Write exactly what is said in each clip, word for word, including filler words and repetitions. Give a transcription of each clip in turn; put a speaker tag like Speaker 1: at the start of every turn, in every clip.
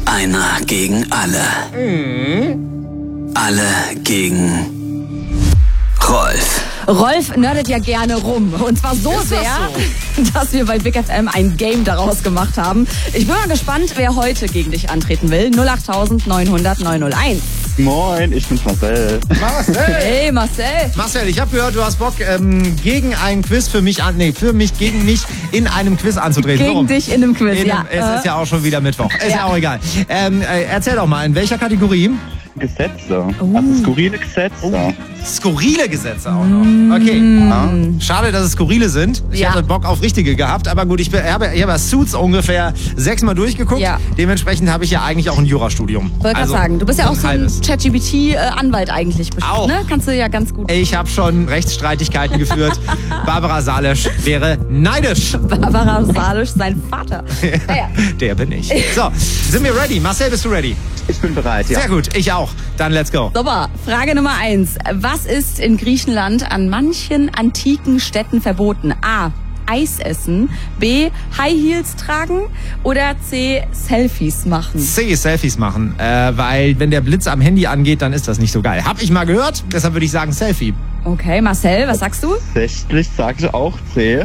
Speaker 1: Einer gegen alle.
Speaker 2: Mhm.
Speaker 1: Alle gegen Rolf.
Speaker 3: Rolf nerdet ja gerne rum. Und zwar so
Speaker 2: Ist das
Speaker 3: sehr,
Speaker 2: so?
Speaker 3: dass wir bei Big F M ein Game daraus gemacht haben. Ich bin mal gespannt, wer heute gegen dich antreten will. null acht neunhundert neunhunderteins.
Speaker 4: Moin, ich bin's Marcel.
Speaker 2: Marcel!
Speaker 3: Hey Marcel.
Speaker 2: Marcel, ich habe gehört, du hast Bock, ähm, gegen ein Quiz für mich an, nee, für mich, gegen mich in einem Quiz anzutreten.
Speaker 3: Gegen
Speaker 2: Warum?
Speaker 3: dich in einem Quiz,
Speaker 2: In
Speaker 3: ja.
Speaker 2: einem, es ist ja auch schon wieder Mittwoch. Ist ja,
Speaker 3: Ja.
Speaker 2: auch egal. Ähm, äh, erzähl doch mal, in welcher Kategorie?
Speaker 4: Gesetze.
Speaker 3: Oh.
Speaker 4: Also skurrile Gesetze.
Speaker 2: Skurrile Gesetze auch noch. Okay.
Speaker 4: Ja.
Speaker 2: Schade, dass es skurrile sind. Ich
Speaker 3: Ja.
Speaker 2: hatte Bock auf richtige gehabt, aber gut, ich, bin, ich habe ich habe Suits ungefähr sechsmal durchgeguckt.
Speaker 3: Ja.
Speaker 2: Dementsprechend habe ich ja eigentlich auch ein Jurastudium.
Speaker 3: Wollte
Speaker 2: Also,
Speaker 3: gerade sagen, du bist ja auch so ein
Speaker 2: halbes.
Speaker 3: ChatGPT-Anwalt eigentlich bestimmt,
Speaker 2: Auch.
Speaker 3: ne? Kannst du ja ganz gut.
Speaker 2: Ich habe schon Rechtsstreitigkeiten geführt. Barbara Salisch wäre neidisch.
Speaker 3: Barbara Salisch, sein Vater. Naja.
Speaker 2: Der bin ich. So, sind wir ready? Marcel, bist du ready?
Speaker 4: Ich bin bereit, ja.
Speaker 2: Sehr gut, ich auch. Dann let's go.
Speaker 3: Super, Frage Nummer eins. Was ist in Griechenland an manchen antiken Städten verboten? A. Eis essen. B. High Heels tragen. Oder C. Selfies machen.
Speaker 2: C, Selfies machen. Äh, weil wenn der Blitz am Handy angeht, dann ist das nicht so geil. Hab ich mal gehört, deshalb würde ich sagen Selfie.
Speaker 3: Okay, Marcel, was sagst du?
Speaker 4: Tatsächlich sage ich auch C.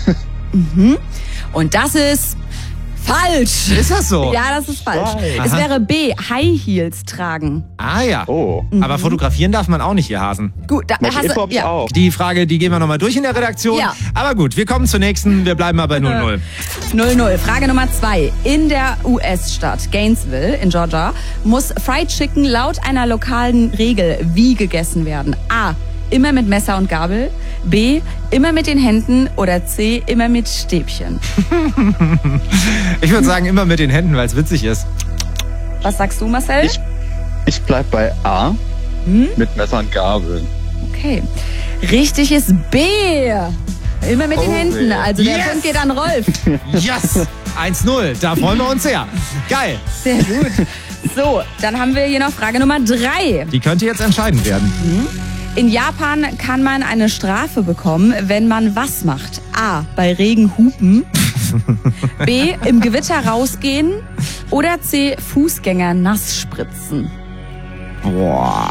Speaker 3: Und das ist falsch.
Speaker 2: Ist das so?
Speaker 3: Ja, das ist falsch.
Speaker 4: Scheiße.
Speaker 3: Es
Speaker 2: Aha.
Speaker 3: wäre B. High Heels tragen.
Speaker 2: Ah ja.
Speaker 4: Oh.
Speaker 2: Aber fotografieren darf man auch nicht, ihr Hasen.
Speaker 3: Gut, da
Speaker 4: Mit
Speaker 3: hast
Speaker 4: Info
Speaker 3: du.
Speaker 4: hab ich
Speaker 3: Ja.
Speaker 4: auch.
Speaker 2: Die Frage, die gehen wir nochmal durch in der Redaktion.
Speaker 3: Ja.
Speaker 2: Aber gut, wir kommen zur nächsten. Wir bleiben mal bei null null.
Speaker 3: null null. Frage Nummer zwei. In der U S-Stadt Gainesville in Georgia muss Fried Chicken laut einer lokalen Regel wie gegessen werden? A. Immer mit Messer und Gabel. B. Immer mit den Händen. Oder C. Immer mit Stäbchen.
Speaker 2: Ich würde sagen, immer mit den Händen, weil es witzig ist.
Speaker 3: Was sagst du, Marcel?
Speaker 4: Ich, ich bleib bei A. Mit Messer und Gabel.
Speaker 3: Okay. Richtig ist B. Immer mit den
Speaker 4: Oh,
Speaker 3: Händen.
Speaker 4: weh.
Speaker 3: Also der
Speaker 2: Yes!
Speaker 3: Punkt geht an Rolf.
Speaker 2: Yes! eins null. Da freuen wir uns sehr. Geil.
Speaker 3: Sehr gut. So, dann haben wir hier noch Frage Nummer drei.
Speaker 2: Die könnte jetzt entscheidend werden.
Speaker 3: In Japan kann man eine Strafe bekommen, wenn man was macht? A. Bei Regen hupen. B. Im Gewitter rausgehen. Oder C. Fußgänger nass spritzen.
Speaker 2: Boah.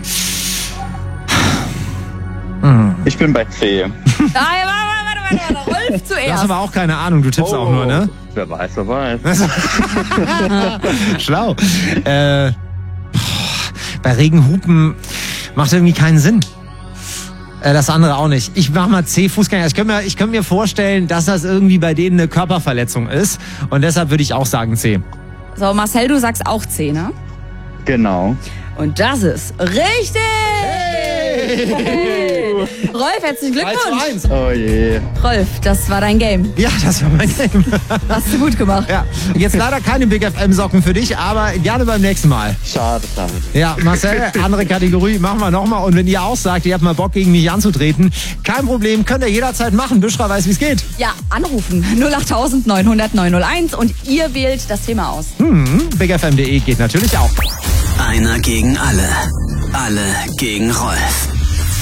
Speaker 3: Ah,
Speaker 4: Ich bin bei C.
Speaker 3: warte, warte, warte, warte. Rolf
Speaker 2: Du hast
Speaker 3: zuerst.
Speaker 2: aber auch keine Ahnung, du tippst auch nur, ne?
Speaker 4: Wer weiß, wer weiß.
Speaker 2: Schlau. Äh, boah, bei Regenhupen macht irgendwie keinen Sinn. Äh, das andere auch nicht. Ich mach mal C, Fußgänger. Ich könnte mir, ich könnte mir vorstellen, dass das irgendwie bei denen eine Körperverletzung ist. Und deshalb würde ich auch sagen C.
Speaker 3: So, Marcel, du sagst auch C, ne?
Speaker 4: Genau.
Speaker 3: Und das ist richtig! Hey. Rolf, herzlichen Glückwunsch!
Speaker 2: eins.
Speaker 4: Oh je.
Speaker 3: Rolf, das war dein Game.
Speaker 2: Ja, das war mein Game.
Speaker 3: Hast du gut gemacht.
Speaker 2: Ja, jetzt leider keine Big F M-Socken für dich, aber gerne beim nächsten Mal.
Speaker 4: Schade, schade.
Speaker 2: Ja, Marcel, andere Kategorie, machen wir nochmal. Und wenn ihr auch sagt, ihr habt mal Bock, gegen mich anzutreten, kein Problem, könnt ihr jederzeit machen. Büschra weiß, wie es geht.
Speaker 3: Ja, anrufen. null acht neunhundert neunhunderteins und ihr wählt das Thema aus.
Speaker 2: Hm, big f m punkt de geht natürlich auch.
Speaker 1: Einer gegen alle. Alle gegen Rolf.